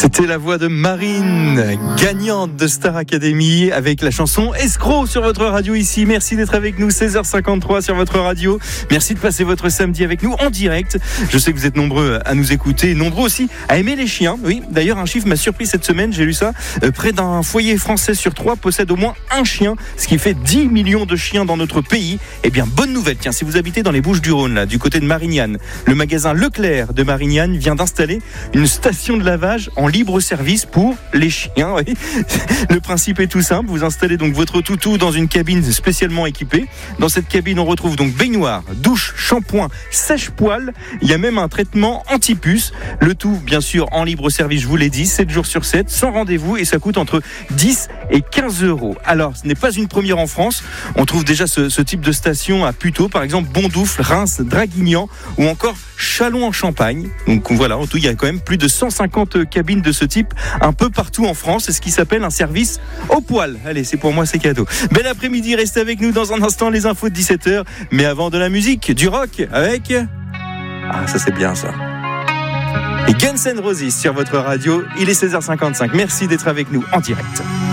C'était la voix de Marine, gagnante de Star Academy, avec la chanson Escroc sur votre radio ici. Merci d'être avec nous, 16h53 sur votre radio. Merci de passer votre samedi avec nous en direct. Je sais que vous êtes nombreux à nous écouter, nombreux aussi à aimer les chiens. Oui, d'ailleurs, un chiffre m'a surpris cette semaine, j'ai lu ça. Près d'un foyer français sur 3 possède au moins un chien, ce qui fait 10 millions de chiens dans notre pays. Eh bien, bonne nouvelle, tiens, si vous habitez dans les Bouches-du-Rhône, là, du côté de Marignane, le magasin Leclerc de Marignane vient d'installer une station de lavage en libre service pour les chiens. Oui. Le principe est tout simple, vous installez donc votre toutou dans une cabine spécialement équipée. Dans cette cabine, on retrouve donc baignoire, douche, shampoing, sèche-poil. Il y a même un traitement anti-puce. Le tout, bien sûr, en libre service, je vous l'ai dit, 7 jours sur 7, sans rendez-vous, et ça coûte entre 10 et 15 euros. Alors, ce n'est pas une première en France. On trouve déjà ce type de station à Puteaux, par exemple Bondoufle, Reims, Draguignan ou encore Châlons en Champagne. Donc voilà, en tout, il y a quand même plus de 150 cabines de ce type un peu partout en France. C'est ce qui s'appelle un service au poil. Allez, c'est pour moi, c'est cadeau. Bel après-midi, restez avec nous dans un instant, les infos de 17h. Mais avant, de la musique, du rock avec... Ah, ça c'est bien ça. Et Guns N' Roses sur votre radio. Il est 16h55. Merci d'être avec nous en direct.